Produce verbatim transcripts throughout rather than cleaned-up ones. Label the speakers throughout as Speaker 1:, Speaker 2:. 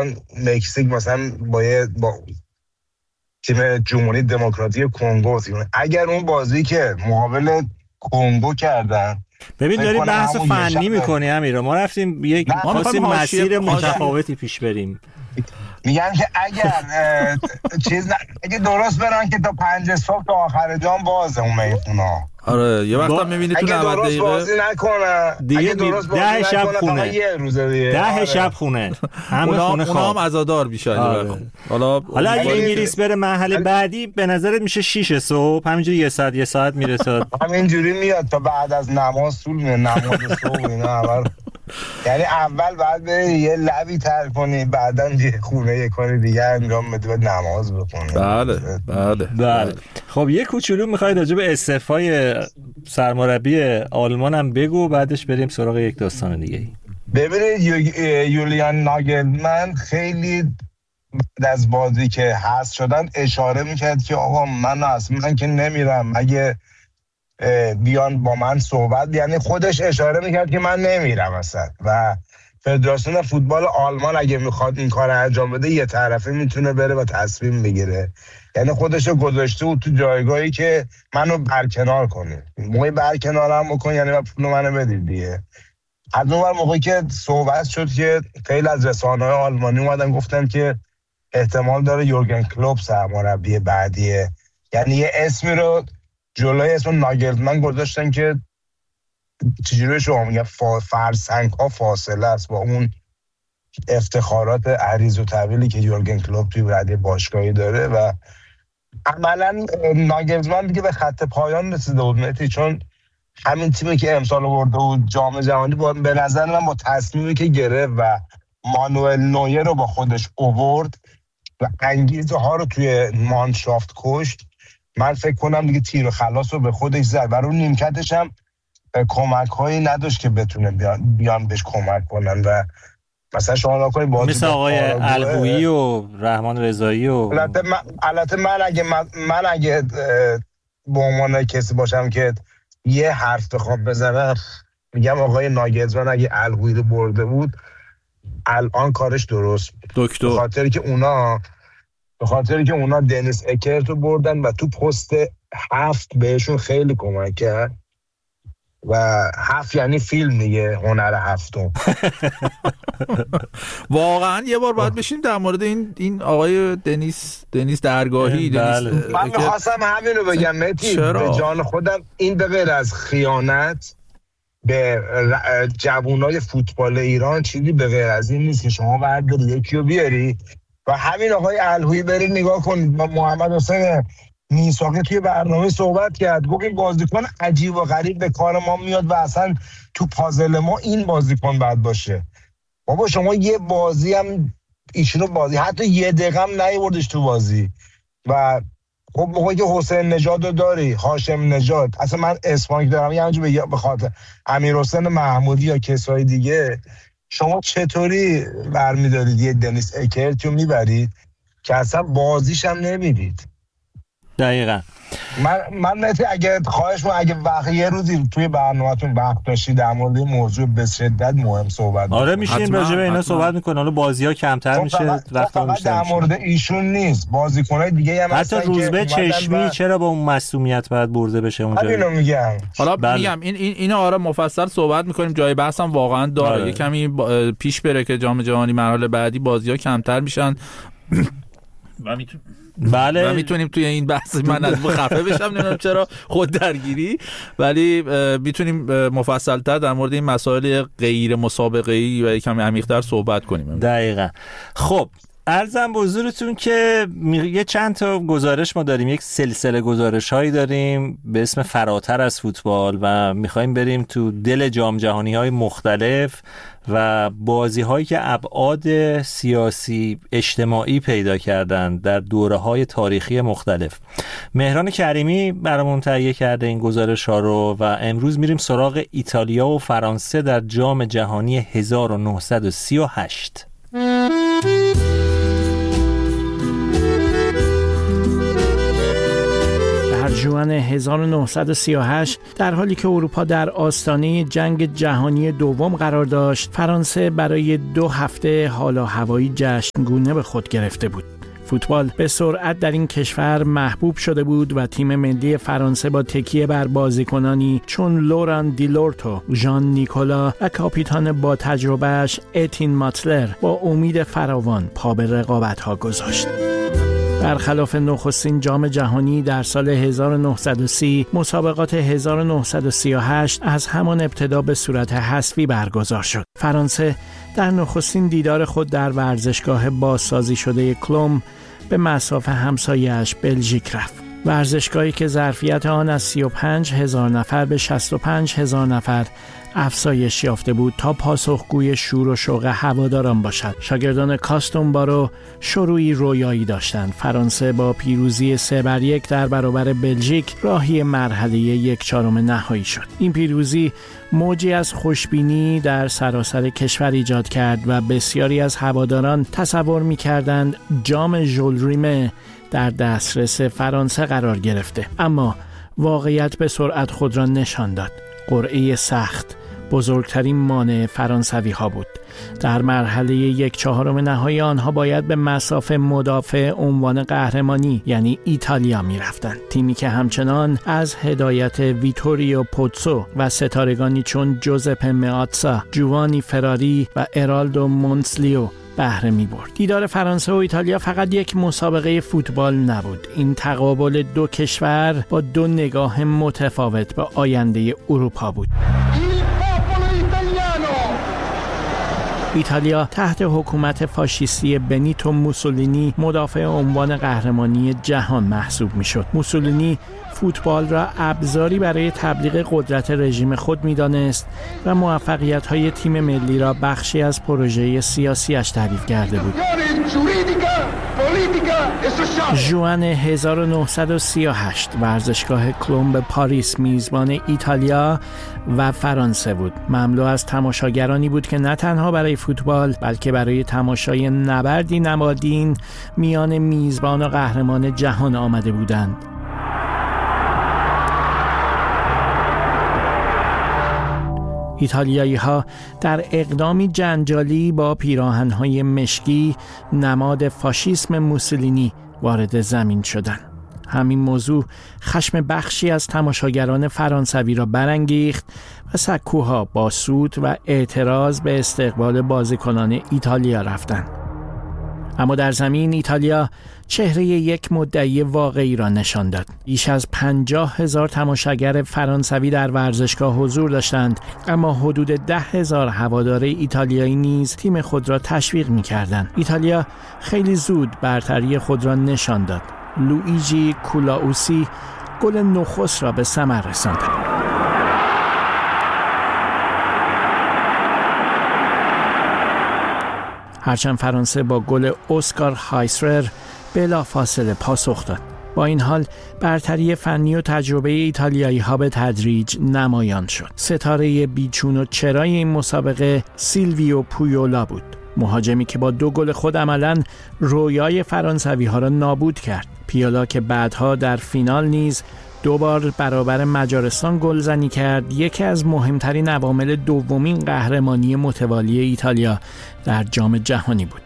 Speaker 1: الان مکزیک مثلا با با تیم جمهوری دموکراتیک کنگو، اگر اون بازی که مقابل کنگو کردن،
Speaker 2: ببین داری بحث فنی میکنی امیر، ما رفتیم یک خواستیم مسیر متفاوتی پیش بریم.
Speaker 1: میگن که اگر چیز ن... اگه درست برن که تا پنج صبح تا آخر جام بازه اون میخونا.
Speaker 3: آره یه وقت هم میبینی تو نود دقیقه
Speaker 1: اگه درست بازی نکنن
Speaker 2: دیگه ده شب خونه،
Speaker 1: یه روزه دیگه
Speaker 2: ده آره. شب خونه همه خونه خواب،
Speaker 3: اونا هم عزادار میشن.
Speaker 2: آره. حالا حالا اگه انگلیس بره مرحله بعدی به نظرت میشه شیش صبح همینجوری یه ساعت یه ساعت میرسه
Speaker 1: همینجوری میاد تا بعد از نماز طول میاد، نماز صبح اینا اول یعنی اول بعد بری یه لبی تر کنی، بعداً یه خونه یه کاری دیگه انجام بدی و نماز بخونی.
Speaker 3: بله بله
Speaker 2: بله. خب یه کوچولو میخوای راجع به استعفای سرمربی آلمان هم بگو، بعدش بریم سراغ یک داستان دیگه.
Speaker 1: ببینید یولیان ناگلزمن خیلی بعد از بازی که حذف شدن اشاره میکرد که آقا من اصلا که نمیرم، اگه بیان با من صحبت، یعنی خودش اشاره میکرد که من نمیرم اصلا. و فدراسیون فوتبال آلمان اگه میخواد این کار انجام بده یه طرفه میتونه بره و تصمیم بگیره، یعنی خودشو گذاشته بود تو جایگاهی که منو برکنار کنه. موقعی برکنارم بکن یعنی پول منو بدید دیگه. از اون موقعی که صحبت شد که خیلی از رسانه‌های آلمانی اومدن گفتن که احتمال داره یورگن کلوپ سرمربی بعدیه، یعنی یه اسمی رو جلوی اسم ناگلزمن گذاشتن که چجوری شما میگن فرسنگ ها فاصله است با اون افتخارات عریض و طویلی که یورگن کلوپ توی رده باشگاهی داره. و عملا ناگلزمن دیگه به خط پایان رسیده بود مهدی، چون همین تیمی که امسال آورده بود جام جهانی با به نظر من با تصمیمی که گرفت و مانوئل نویر رو با خودش آورد و انگیزه ها رو توی مانشافت کشت، من فکر کنم دیگه تیر و خلاص رو به خودش زد و رو نیمکتش هم کمک هایی نداشت که بتونه بیان, بیان بهش کمک کنن. و مثلا شما نکنید بازی
Speaker 2: مثل آقای الهویی و رحمان رضایی و
Speaker 1: البته من, البته من اگه من, من اگه به عنوان کسی باشم که یه حرف بخوام بزنم، میگم آقای ناگلزمن اگه الهویی رو برده بود الان کارش درست بود،
Speaker 3: دکتر.
Speaker 1: به خاطری که اونا به خاطری که اونا دنیس اکرت رو بردن و تو پست هفت بهشون خیلی کمک کرد و هفت یعنی فیلم دیگه، هنر هفتم.
Speaker 3: واقعا یه بار باید بشیم در مورد این این آقای دنیس دنیس درگاهی.
Speaker 1: بله. دنیس من میخواستم همین رو بگم مهدی، به جان خودم این به غیر از خیانت به جوانای فوتبال ایران چیزی به غیر از این نیست که شما برداری یکی رو بیاری و همین آقای الهویی برید نگاه کنید. با محمد حسین میثاقی توی برنامه صحبت کرد، گفت این بازیکن عجیب و غریب به کار ما میاد و اصلا تو پازل ما این بازیکن باید باشه. بابا شما یه بازی هم ایشونو بازی حتی یه دقیقه هم نیوردش تو بازی. و خب موقعی که حسین نژاد رو داری، هاشم نژاد، اصلا من اسمایی دارم یه همونجور به خاطر امیر حسین محمودی یا کسای دیگه، شما چطوری برمیدارید یه دنیس اکرت رو میبرید که اصلا بازیش هم نمیدید؟
Speaker 2: دقیقاً.
Speaker 1: من من نتی اگه خواهش من اگه وقت یه روزی توی برنامه‌تون وقت داشتید در مورد این موضوع به شدت مهم صحبت کنید.
Speaker 2: آره میشین راجع به اینا صحبت میکنن. حالا بازی‌ها کمتر
Speaker 1: خب
Speaker 2: میشه، وقت
Speaker 1: فقط
Speaker 2: بیشتر
Speaker 1: در مورد ایشون نیست، بازیکن‌های دیگه هم
Speaker 2: حتی روزبه چشمی چرا با اون معصومیت باید برده بشه اونجا؟
Speaker 1: همینو میگم.
Speaker 3: حالا بله. میگم این این اینا آره مفصل صحبت میکنیم، جای بحث هم واقعا داره. آره. یه کمی پیش بره که جام جهانی مرحله بعدی بازی‌ها کمتر میشن. و میتون
Speaker 2: بله
Speaker 3: و میتونیم توی این بحث من از خفه بشم، نمیدونم چرا خود درگیری، ولی میتونیم مفصل‌تر در مورد این مسائل غیر مسابقه‌ای و کمی عمیق‌تر صحبت کنیم.
Speaker 2: دقیقاً. خب عرضم به حضورتون که یه چند تا گزارش ما داریم، یک سلسله گزارش هایی داریم به اسم فراتر از فوتبال و میخوایم بریم تو دل جام جهانی های مختلف و بازی هایی که ابعاد سیاسی اجتماعی پیدا کردن در دوره های تاریخی مختلف. مهران کریمی برامون تهیه کرده این گزارش ها رو و امروز میریم سراغ ایتالیا و فرانسه در جام جهانی هزار و نهصد و سی و هشت.
Speaker 4: برجوهای ژوئن هزار و نهصد و سی و هشت در حالی که اروپا در آستانه جنگ جهانی دوم قرار داشت، فرانسه برای دو هفته حال و هوایی جشنگونه به خود گرفته بود. فوتبال به سرعت در این کشور محبوب شده بود و تیم ملی فرانسه با تکیه بر بازیکنانی چون لوران دیلورتو، ژان نیکولا و کاپیتان با تجربهش اتین ماتلر با امید فراوان پا به رقابت‌ها گذاشت. برخلاف نخستین جام جهانی در سال هزار و نهصد و سی، مسابقات هزار و نهصد و سی و هشت از همان ابتدا به صورت حذفی برگزار شد. فرانسه در نخستین دیدار خود در ورزشگاه بازسازی شده کلوم به مصاف همسایه‌اش بلژیک رفت. ورزشگاهی که ظرفیت آن از سی و پنج هزار نفر به شصت و پنج هزار نفر افزایش یافته بود تا پاسخگوی شور و شوق هواداران باشد. شاگردان کاستوم بارو شروعی رویایی داشتند. فرانسه با پیروزی سه بر یک در برابر بلژیک راهی مرحله یک چهارم نهایی شد. این پیروزی موجی از خوشبینی در سراسر کشور ایجاد کرد و بسیاری از هواداران تصور می‌کردند جام ژول ریمه در دسترس فرانسه قرار گرفته، اما واقعیت به سرعت خود را نشان داد. قرعه سخت بزرگترین مانع فرانسوی ها بود. در مرحله یک چهارم نهایی آنها باید به مصاف مدافع عنوان قهرمانی یعنی ایتالیا می رفتند. تیمی که همچنان از هدایت ویتوریو پوتسو و ستارگانی چون جوزپه مئاتسا، جوانی فراری و ارالدو مونسلیو بهره می برد. دیدار فرانسه و ایتالیا فقط یک مسابقه فوتبال نبود. این تقابل دو کشور با دو نگاه متفاوت به آینده اروپا بود. ایتالیا تحت حکومت فاشیستی بنیتو موسولینی مدافع عنوان قهرمانی جهان محسوب میشد. موسولینی فوتبال را ابزاری برای تبلیغ قدرت رژیم خود می‌دانست و موفقیت‌های تیم ملی را بخشی از پروژه سیاسیش تعریف کرده بود. ژوئن هزار و نهصد و سی و هشت ورزشگاه کلوم به پاریس میزبان ایتالیا و فرانسه بود. مملو از تماشاگرانی بود که نه تنها برای فوتبال بلکه برای تماشای نبردی نمادین میان میزبان و قهرمان جهان آمده بودند. ایتالیایی ها در اقدامی جنجالی با پیراهن‌های مشکی نماد فاشیسم موسولینی وارد زمین شدند. همین موضوع خشم بخشی از تماشاگران فرانسوی را برانگیخت و سکوها با سوت و اعتراض به استقبال بازیکنان ایتالیا رفتند. اما در زمین ایتالیا چهره یک مدعی واقعی را نشان داد. بیش از پنجاه هزار تماشاگر فرانسوی در ورزشگاه حضور داشتند، اما حدود ده هزار هوادار ایتالیایی نیز تیم خود را تشویق می‌کردند. ایتالیا خیلی زود برتری خود را نشان داد. لوئیجی کولاوسی گل نخست را به ثمر رساند. هرچند فرانسه با گل اسکار هایسرر بلافاصله پاسخ داد. با این حال برتری فنی و تجربه ایتالیایی ها به تدریج نمایان شد. ستاره بیچون و چرای این مسابقه سیلویو پویولا بود، مهاجمی که با دو گل خود عملاً رویای فرانسوی ها را نابود کرد. پیولا که بعدها در فینال نیز دو بار برابر مجارستان گلزنی کرد، یکی از مهمترین عوامل دومین قهرمانی متوالی ایتالیا در جام جهانی بود.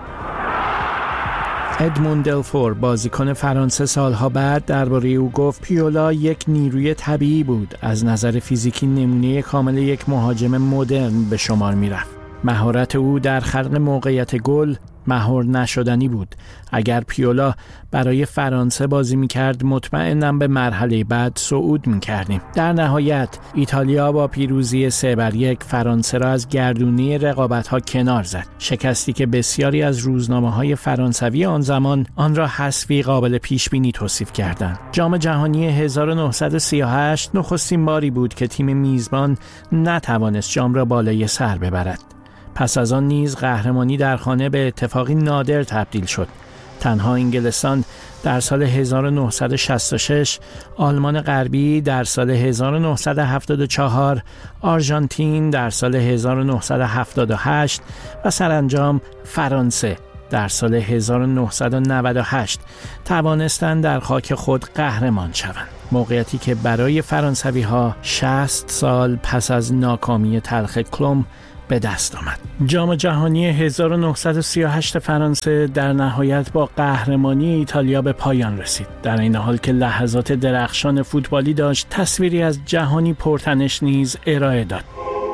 Speaker 4: ادموند دلفور بازیکن فرانسه سالها بعد درباره او گفت پیولا یک نیروی طبیعی بود، از نظر فیزیکی نمونه کامل یک مهاجم مدرن به شمار می‌رفت. مهارت او در خلق موقعیت گل مهار نشدنی بود. اگر پیولا برای فرانسه بازی می‌کرد مطمئنم به مرحله بعد صعود می‌کردیم. در نهایت ایتالیا با پیروزی سه بر یک فرانسه را از گردونه رقابت‌ها کنار زد. شکستی که بسیاری از روزنامه‌های فرانسوی آن زمان آن را حذفی قابل پیش‌بینی توصیف کردند. جام جهانی هزار و نهصد و سی و هشت نخستین باری بود که تیم میزبان نتوانست جام را بالای سر ببرد. پس از آن نیز قهرمانی در خانه به اتفاقی نادر تبدیل شد. تنها انگلستان در سال هزار و نهصد و شصت و شش، آلمان غربی در سال هزار و نهصد و هفتاد و چهار، آرژانتین در سال هزار و نهصد و هفتاد و هشت و سرانجام فرانسه در سال هزار و نهصد و نود و هشت توانستند در خاک خود قهرمان شوند. موقعیتی که برای فرانسوی‌ها شصت سال پس از ناکامی تلخ کلوم به دست آمد. جام جهانی هزار و نهصد و سی و هشت فرانسه در نهایت با قهرمانی ایتالیا به پایان رسید. در این حال که لحظات درخشان فوتبالی داشت، تصویری از جهانی پرتنش نیز ارائه داد.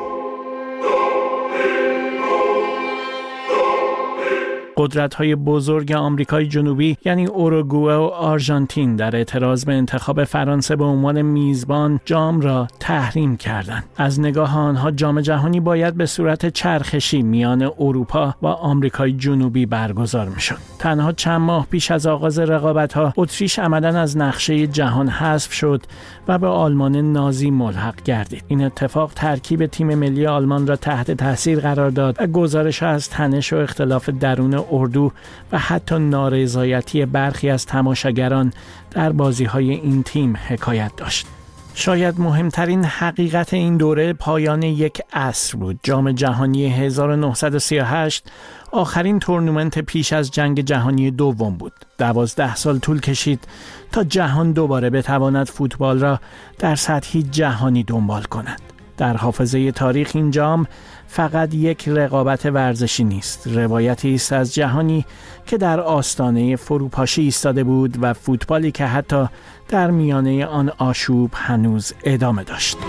Speaker 4: قدرت‌های بزرگ آمریکای جنوبی یعنی اوروگوئه و آرژانتین در اعتراض به انتخاب فرانسه به عنوان میزبان جام را تحریم کردند. از نگاه آنها جام جهانی باید به صورت چرخشی میان اروپا و آمریکای جنوبی برگزار می‌شد. تنها چند ماه پیش از آغاز رقابت‌ها اتریش عملاً از نقشه جهان حذف شد و به آلمان نازی ملحق گردید. این اتفاق ترکیب تیم ملی آلمان را تحت تاثیر قرار داد و گزارش‌ها از تنش و اختلاف درون اردو و حتی نارضایتی برخی از تماشاگران در بازی‌های این تیم حکایت داشت. شاید مهمترین حقیقت این دوره پایان یک عصر بود. جام جهانی هزار و نهصد و سی و هشت آخرین تورنمنت پیش از جنگ جهانی دوم بود. دوازده سال طول کشید تا جهان دوباره بتواند فوتبال را در سطحی جهانی دنبال کند. در حافظه تاریخ این جام فقط یک رقابت ورزشی نیست، روایتی است از جهانی که در آستانه فروپاشی ایستاده بود و فوتبالی که حتی در میانه آن آشوب هنوز ادامه داشت.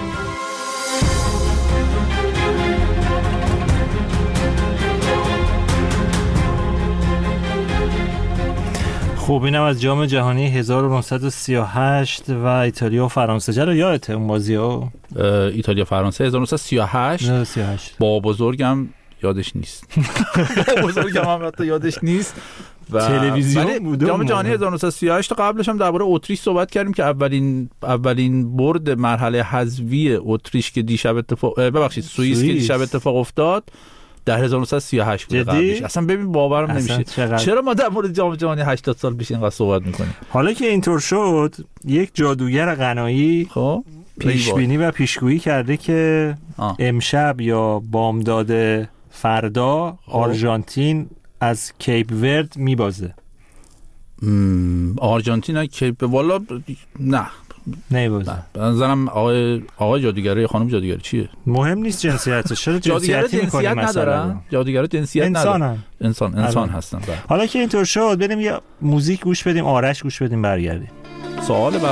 Speaker 2: خب اینم از جام جهانی هزار و نهصد و سی و هشت و ایتالیا و فرانسه. چرا یادته اون بازی‌ها؟
Speaker 3: ایتالیا فرانسه هزار و نهصد و سی و هشت با بزرگم یادش نیست. با بزرگم هم حتی یادش نیست. و
Speaker 2: تلویزیون بود.
Speaker 3: جام جهانی هزار و نهصد و سی و هشت قبلش هم درباره اتریش صحبت کردیم که اولین اولین برد مرحله حذفی اتریش که دیشب اتفاق ببخشید سوئیس که دیشب اتفاق افتاد در هزار و نهصد و سی و هشت بود قبلش. اصلا ببین باورم نمیشه چقدر. چرا ما در مورد جام جهانی هشتاد سال پیش اینقدر صحبت میکنیم؟
Speaker 2: حالا که اینطور شد، یک جادوگر غنایی خب پیش بینی و پیشگویی کرده که آه. امشب یا بامداد فردا خب. آرژانتین از کیپ ورد میبازه.
Speaker 3: آرژانتین از کیپ والا نه
Speaker 2: نمیبازه.
Speaker 3: به نظرم آقای آقای جادوگره یا خانم جادوگره چیه؟
Speaker 2: مهم نیست جنسیتش. چرا جنسیتی می‌کنی مثلا؟
Speaker 3: جادوگرا جنسیت ندارن.
Speaker 2: انسان
Speaker 3: انسان انسان هستن.
Speaker 2: حالا که اینطور شد بریم یه موزیک گوش بدیم، آرش گوش بدیم برگردیم.
Speaker 3: سوال